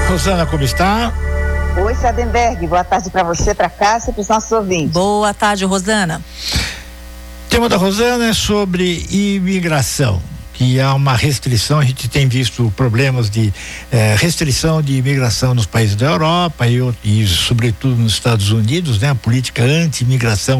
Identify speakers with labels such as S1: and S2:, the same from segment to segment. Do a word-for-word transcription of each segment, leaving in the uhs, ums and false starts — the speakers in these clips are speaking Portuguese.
S1: Rosana, como está?
S2: Oi, Sardenberg, boa tarde para você, para cá e para os nossos ouvintes.
S3: Boa tarde, Rosana.
S1: O tema da Rosana é sobre imigração, que há uma restrição. A gente tem visto problemas de eh, restrição de imigração nos países da Europa e, e sobretudo nos Estados Unidos, né? A política anti-imigração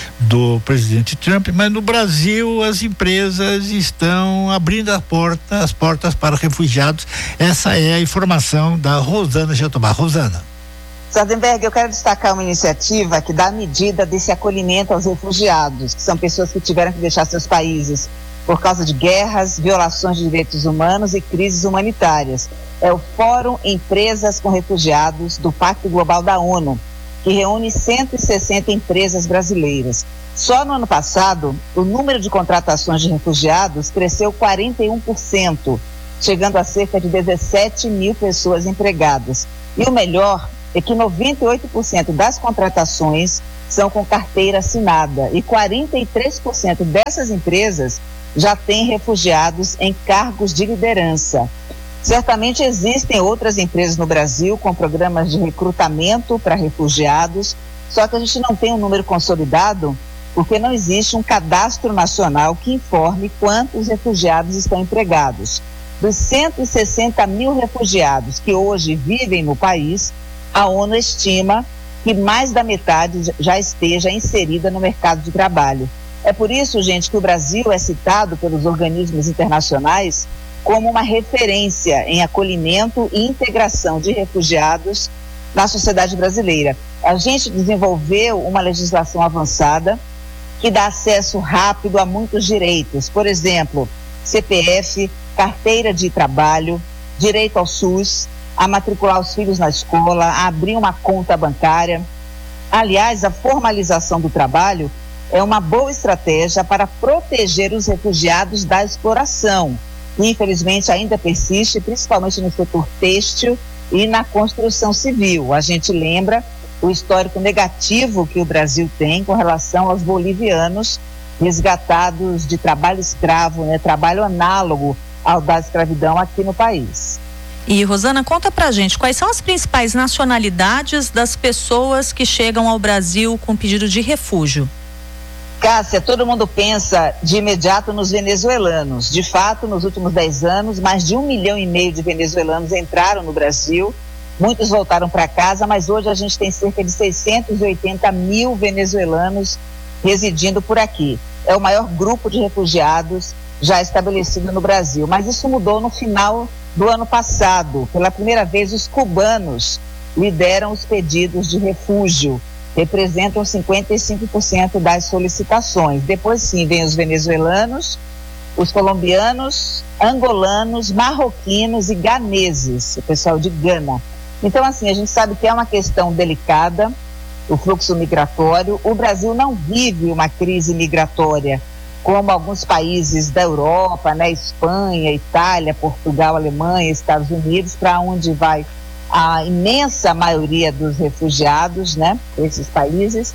S1: do presidente Trump, mas no Brasil as empresas estão abrindo a porta, as portas para refugiados. Essa é a informação da Rosana Jatobá. Rosana.
S2: Sardenberg, eu quero destacar uma iniciativa que dá medida desse acolhimento aos refugiados, que são pessoas que tiveram que deixar seus países por causa de guerras, violações de direitos humanos e crises humanitárias. É o Fórum Empresas com Refugiados do Pacto Global da ONU, que reúne cento e sessenta empresas brasileiras. Só no ano passado, o número de contratações de refugiados cresceu quarenta e um por cento, chegando a cerca de dezessete mil pessoas empregadas. E o melhor é que noventa e oito por cento das contratações são com carteira assinada e quarenta e três por cento dessas empresas já têm refugiados em cargos de liderança. Certamente existem outras empresas no Brasil com programas de recrutamento para refugiados, só que a gente não tem um número consolidado porque não existe um cadastro nacional que informe quantos refugiados estão empregados. Dos cento e sessenta mil refugiados que hoje vivem no país, a ONU estima que mais da metade já esteja inserida no mercado de trabalho. É por isso, gente, que o Brasil é citado pelos organismos internacionais como uma referência em acolhimento e integração de refugiados na sociedade brasileira. A gente desenvolveu uma legislação avançada que dá acesso rápido a muitos direitos. Por exemplo, C P F, carteira de trabalho, direito ao SUS, a matricular os filhos na escola, a abrir uma conta bancária. Aliás, a formalização do trabalho é uma boa estratégia para proteger os refugiados da exploração, que infelizmente ainda persiste, principalmente no setor têxtil e na construção civil. A gente lembra o histórico negativo que o Brasil tem com relação aos bolivianos resgatados de trabalho escravo, né, trabalho análogo ao da escravidão aqui no país.
S3: E, Rosana, conta pra gente quais são as principais nacionalidades das pessoas que chegam ao Brasil com pedido de refúgio.
S2: Cássia, todo mundo pensa de imediato nos venezuelanos. De fato, nos últimos dez anos, mais de um milhão e meio de venezuelanos entraram no Brasil. Muitos voltaram para casa, mas hoje a gente tem cerca de seiscentos e oitenta mil venezuelanos residindo por aqui. É o maior grupo de refugiados já estabelecido no Brasil. Mas isso mudou no final do ano passado. Pela primeira vez, os cubanos lideram os pedidos de refúgio. Representam cinquenta e cinco por cento das solicitações. Depois sim, vem os venezuelanos, os colombianos, angolanos, marroquinos e ganeses, o pessoal de Gana. Então, assim, a gente sabe que é uma questão delicada, o fluxo migratório. O Brasil não vive uma crise migratória como alguns países da Europa, né, Espanha, Itália, Portugal, Alemanha, Estados Unidos, para onde vai a imensa maioria dos refugiados, né, desses países.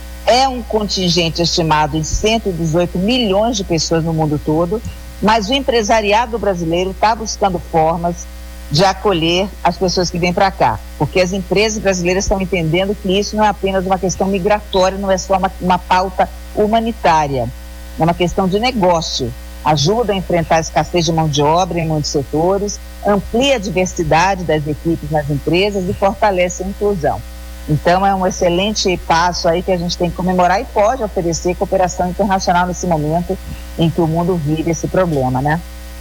S2: É um contingente estimado em cento e dezoito milhões de pessoas no mundo todo, mas o empresariado brasileiro está buscando formas de acolher as pessoas que vêm para cá, porque as empresas brasileiras estão entendendo que isso não é apenas uma questão migratória, não é só uma, uma pauta humanitária, é uma questão de negócio. Ajuda a enfrentar a escassez de mão de obra em muitos setores, amplia a diversidade das equipes nas empresas e fortalece a inclusão. Então é um excelente passo aí que a gente tem que comemorar e pode oferecer cooperação internacional nesse momento em que o mundo vive esse problema, né?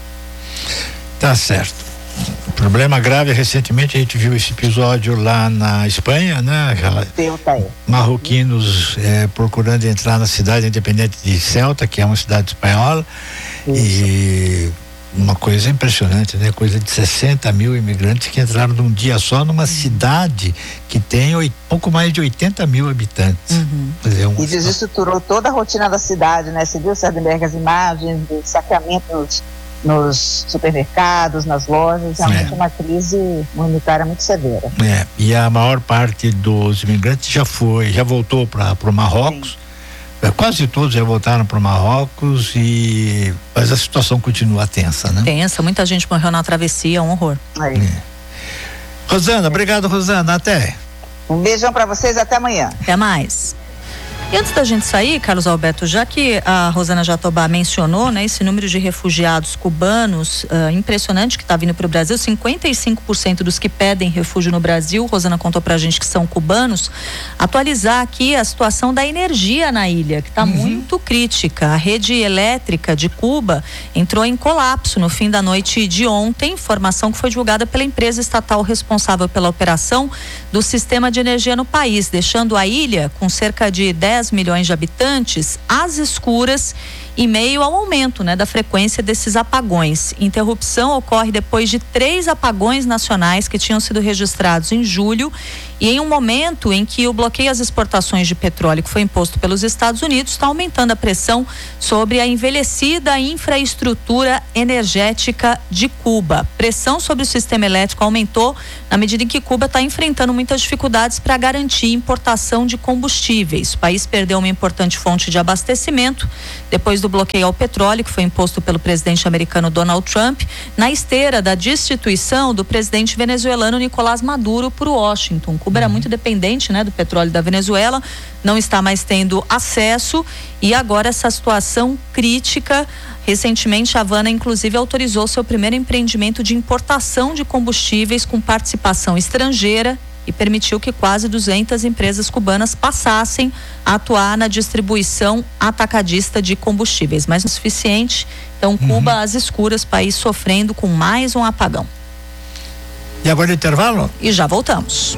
S1: Tá certo. Problema grave. Recentemente a gente viu esse episódio lá na Espanha, né?
S2: Ceuta, é.
S1: Marroquinos é, procurando entrar na cidade independente de Ceuta, que é uma cidade espanhola. Isso. E uma coisa impressionante, né? Coisa de sessenta mil imigrantes que entraram num dia só numa cidade que tem oito, pouco mais de oitenta mil habitantes.
S3: Uhum.
S1: Dizer, um...
S2: E desestruturou toda a rotina da cidade, né? Você viu, Sardenberg, as imagens do saqueamento nos, nos supermercados, nas lojas, realmente é uma crise humanitária muito severa.
S1: É, e a maior parte dos imigrantes já foi, já voltou para o Marrocos. Sim. Quase todos já voltaram para o Marrocos, e mas a situação continua tensa, né?
S3: Tensa, muita gente morreu na travessia, um horror.
S2: É.
S1: É. Rosana, obrigado, Rosana. Até.
S2: Um beijão para vocês, até amanhã.
S3: Até mais. E antes da gente sair, Carlos Alberto, já que a Rosana Jatobá mencionou, né, esse número de refugiados cubanos uh, impressionante que está vindo para o Brasil, cinquenta e cinco por cento dos que pedem refúgio no Brasil, Rosana contou pra gente que são cubanos, atualizar aqui a situação da energia na ilha, que está uhum. muito crítica. A rede elétrica de Cuba entrou em colapso no fim da noite de ontem, informação que foi divulgada pela empresa estatal responsável pela operação do sistema de energia no país, deixando a ilha com cerca de dez milhões de habitantes às escuras em meio ao aumento, né, da frequência desses apagões. Interrupção ocorre depois de três apagões nacionais que tinham sido registrados em julho e em um momento em que o bloqueio às exportações de petróleo que foi imposto pelos Estados Unidos está aumentando a pressão sobre a envelhecida infraestrutura energética de Cuba. Pressão sobre o sistema elétrico aumentou na medida em que Cuba está enfrentando muitas dificuldades para garantir importação de combustíveis. O país perdeu uma importante fonte de abastecimento depois do bloqueio ao petróleo que foi imposto pelo presidente americano Donald Trump, na esteira da destituição do presidente venezuelano Nicolás Maduro por Washington. Cuba era muito dependente, né, do petróleo da Venezuela, não está mais tendo acesso e agora essa situação crítica. Recentemente, a Havana, inclusive, autorizou seu primeiro empreendimento de importação de combustíveis com participação estrangeira e permitiu que quase duzentas empresas cubanas passassem a atuar na distribuição atacadista de combustíveis, mas não é suficiente. Então, Cuba uhum. às escuras, país sofrendo com mais um apagão.
S1: E agora o intervalo?
S3: E já voltamos.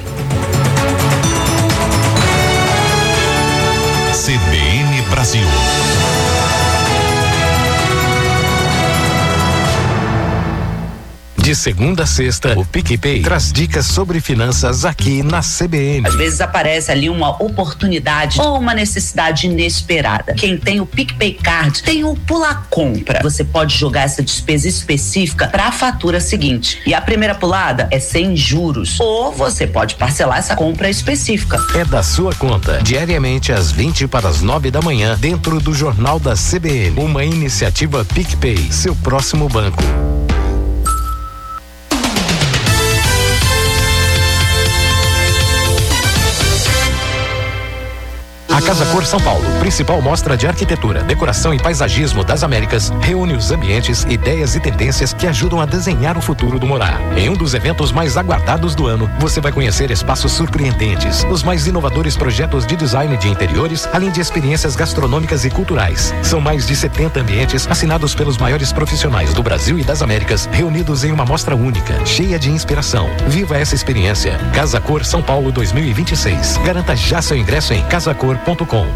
S4: C B N Brasil. De segunda a sexta, o PicPay traz dicas sobre finanças aqui na C B N.
S5: Às vezes aparece ali uma oportunidade ou uma necessidade inesperada. Quem tem o PicPay Card tem o Pula Compra. Você pode jogar essa despesa específica para a fatura seguinte. E a primeira pulada é sem juros. Ou você pode parcelar essa compra específica.
S4: É da sua conta, diariamente às vinte para as nove da manhã, dentro do Jornal da C B N. Uma iniciativa PicPay, seu próximo banco. A Casa Cor São Paulo, principal mostra de arquitetura, decoração e paisagismo das Américas, reúne os ambientes, ideias e tendências que ajudam a desenhar o futuro do morar. Em um dos eventos mais aguardados do ano, você vai conhecer espaços surpreendentes, os mais inovadores projetos de design de interiores, além de experiências gastronômicas e culturais. São mais de setenta ambientes assinados pelos maiores profissionais do Brasil e das Américas, reunidos em uma mostra única, cheia de inspiração. Viva essa experiência. Casa Cor São Paulo dois mil e vinte e seis. Garanta já seu ingresso em casacor ponto com.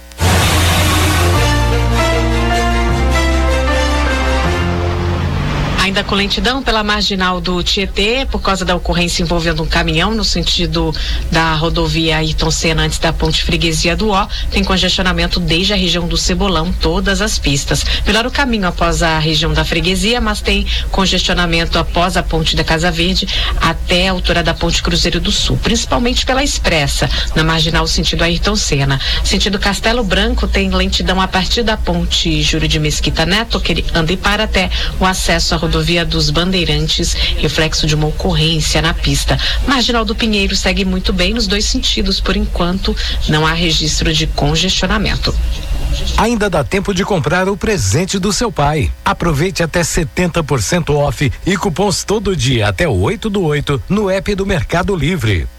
S6: Ainda com lentidão pela marginal do Tietê, por causa da ocorrência envolvendo um caminhão no sentido da rodovia Ayrton Senna antes da ponte Freguesia do Ó, tem congestionamento desde a região do Cebolão, todas as pistas. Melhora o caminho após a região da Freguesia, mas tem congestionamento após a ponte da Casa Verde até a altura da ponte Cruzeiro do Sul, principalmente pela Expressa, na marginal sentido Ayrton Senna. Sentido Castelo Branco tem lentidão a partir da ponte Júlio de Mesquita Neto, que ele anda e para até o acesso à rodovia Via dos Bandeirantes, reflexo de uma ocorrência na pista. Marginal do Pinheiro segue muito bem nos dois sentidos, por enquanto não há registro de congestionamento.
S4: Ainda dá tempo de comprar o presente do seu pai. Aproveite até setenta por cento off e cupons todo dia até o oito do oito no app do Mercado Livre.